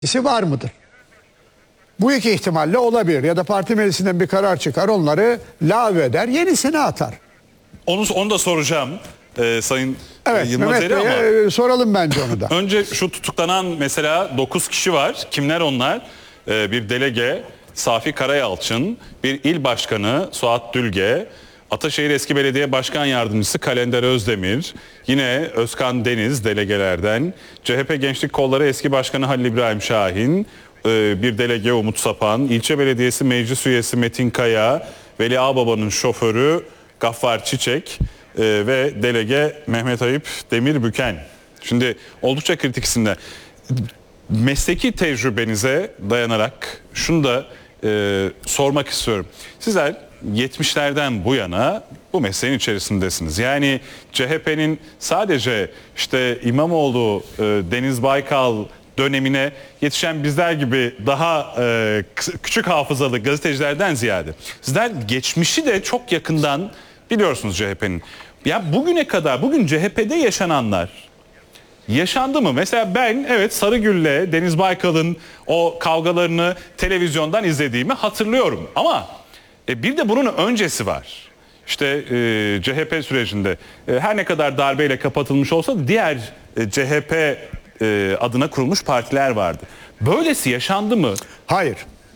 var mıdır? Bu iki ihtimalle olabilir. Ya da parti meclisinden bir karar çıkar, onları lağveder, yenisini atar. Onu da soracağım Sayın Evet, Yılmaz Mehmet Eri ama Bey'e soralım bence onu da. önce şu tutuklanan mesela 9 kişi var. Kimler onlar? Bir delege Safi Karayalçın, bir il başkanı Suat Dülge, Ataşehir Eski Belediye Başkan Yardımcısı Kalender Özdemir, yine Özkan Deniz delegelerden, CHP Gençlik Kolları Eski Başkanı Halil İbrahim Şahin, bir delege Umut Sapan, İlçe Belediyesi Meclis Üyesi Metin Kaya, Veli Ağbaba'nın şoförü Gaffar Çiçek ve delege Mehmet Ayıp Demirbüken. Şimdi oldukça kritik isimler. Mesleki tecrübenize dayanarak şunu da sormak istiyorum. Sizler 70'lerden bu yana bu mesleğin içerisindesiniz. Yani CHP'nin sadece işte İmamoğlu, Deniz Baykal dönemine yetişen bizler gibi daha küçük hafızalı gazetecilerden ziyade sizler geçmişi de çok yakından biliyorsunuz CHP'nin. Ya bugüne kadar, bugün CHP'de yaşananlar yaşandı mı? Mesela ben evet Sarıgül'le Deniz Baykal'ın o kavgalarını televizyondan izlediğimi hatırlıyorum. Ama bir de bunun öncesi var. İşte CHP sürecinde her ne kadar darbeyle kapatılmış olsa da diğer CHP adına kurulmuş partiler vardı. Böylesi yaşandı mı? Hayır.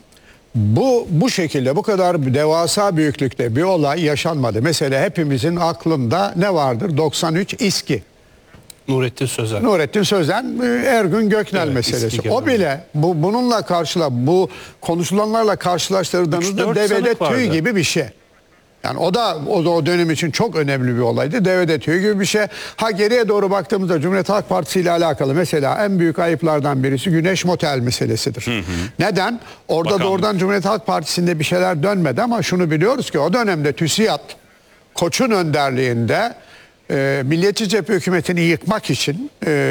Bu şekilde, bu kadar devasa büyüklükte bir olay yaşanmadı. Mesela hepimizin aklında ne vardır? 93 İSKİ. Nurettin Sözen. Nurettin Sözen, Ergün Göknel Evet, meselesi. O bile bununla bu konuşulanlarla karşılaştırdığınızda devede tüy gibi bir şey. Yani o dönem için çok önemli bir olaydı. Devede tüy gibi bir şey. Geriye doğru baktığımızda Cumhuriyet Halk Partisi ile alakalı mesela en büyük ayıplardan birisi Güneş Motel meselesidir. Neden? Orada doğrudan Cumhuriyet Halk Partisi'nde bir şeyler dönmedi ama şunu biliyoruz ki o dönemde TÜSİAD Koç'un önderliğinde Milliyetçi Cephe hükümetini yıkmak için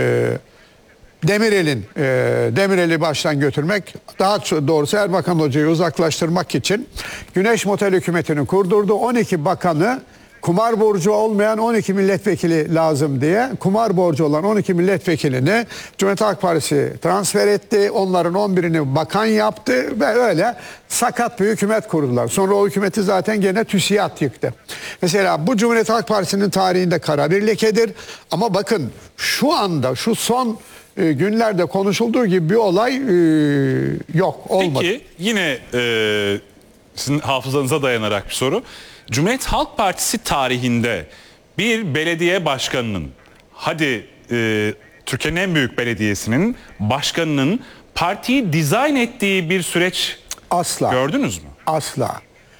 Demirel'i baştan götürmek, daha doğrusu Erbakan Hoca'yı uzaklaştırmak için Güneş Motel hükümetini kurdurdu. 12 bakanı kumar borcu olmayan 12 milletvekili lazım diye kumar borcu olan 12 milletvekilini Cumhuriyet Halk Partisi transfer etti. Onların 11'ini bakan yaptı ve öyle sakat bir hükümet kurdular. Sonra o hükümeti zaten gene TÜSİAD yıktı. Mesela bu Cumhuriyet Halk Partisi'nin tarihinde kara bir lekedir. Ama bakın şu anda şu son günlerde konuşulduğu gibi bir olay yok, olmadı. Peki yine sizin hafızanıza dayanarak bir soru. Cumhuriyet Halk Partisi tarihinde bir belediye başkanının, Türkiye'nin en büyük belediyesinin başkanının partiyi dizayn ettiği bir süreç asla gördünüz mü? Asla.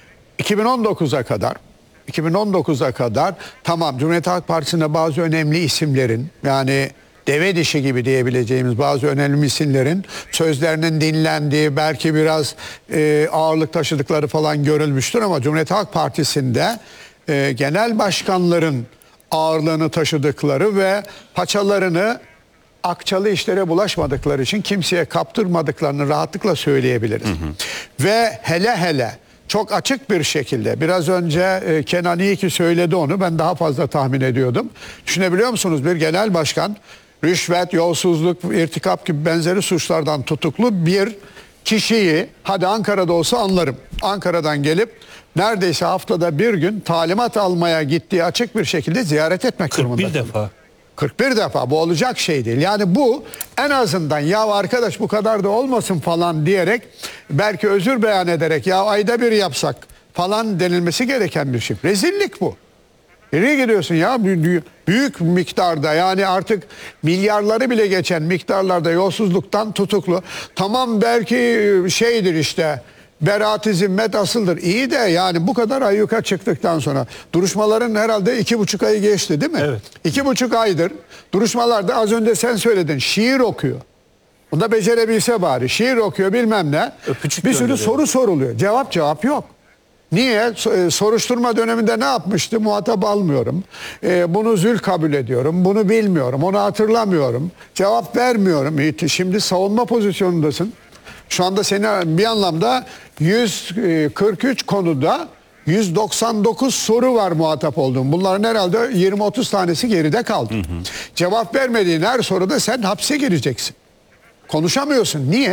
2019'a kadar tamam, Cumhuriyet Halk Partisi'nde bazı önemli isimlerin, yani deve dişi gibi diyebileceğimiz bazı önemli isimlerin sözlerinin dinlendiği, belki biraz ağırlık taşıdıkları falan görülmüştür ama Cumhuriyet Halk Partisi'nde genel başkanların ağırlığını taşıdıkları ve paçalarını akçalı işlere bulaşmadıkları için kimseye kaptırmadıklarını rahatlıkla söyleyebiliriz. Ve hele çok açık bir şekilde biraz önce Kenan iyi ki söyledi onu, ben daha fazla tahmin ediyordum. Düşünebiliyor musunuz, bir genel başkan rüşvet, yolsuzluk, irtikap gibi benzeri suçlardan tutuklu bir kişiyi, hadi Ankara'da olsa anlarım, Ankara'dan gelip neredeyse haftada bir gün talimat almaya gittiği açık bir şekilde ziyaret etmek durumunda. 41 defa. 41 defa, bu olacak şey değil. Yani bu en azından ya arkadaş bu kadar da olmasın falan diyerek, belki özür beyan ederek ya ayda bir yapsak falan denilmesi gereken bir şey. Rezillik bu. Nereye gidiyorsun ya? Büyük miktarda, yani artık milyarları bile geçen miktarlarda yolsuzluktan tutuklu. Tamam, belki şeydir işte, beraat-i zimmet asıldır. İyi de yani bu kadar ayyuka çıktıktan sonra duruşmaların herhalde 2,5 ayı geçti değil mi? Evet. 2,5 aydır duruşmalarda, az önce sen söyledin, şiir okuyor. Bunu da becerebilse bari. Şiir okuyor bilmem ne. Öpücük bir sürü gönderiyor. soru soruluyor. Cevap yok. Niye? Soruşturma döneminde ne yapmıştı? Muhatap almıyorum. Bunu zül kabul ediyorum. Bunu bilmiyorum. Onu hatırlamıyorum. Cevap vermiyorum. Şimdi savunma pozisyonundasın. Şu anda seni bir anlamda 143 konuda 199 soru var muhatap olduğum. Bunların herhalde 20-30 tanesi geride kaldı. Cevap vermediğin her soruda sen hapse gireceksin. Konuşamıyorsun. Niye?